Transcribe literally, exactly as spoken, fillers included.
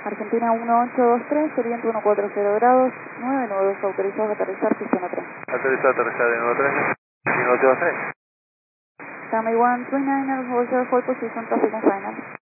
Argentina uno ocho dos tres, oriente uno cuatro cero grados, nueve nueve dos, autorizado a aterrizar, sistema tres. Autorizado a aterrizar de nuevo tres, uno ocho dos tres. Runway one three niner, hold your hold position, traffic on final.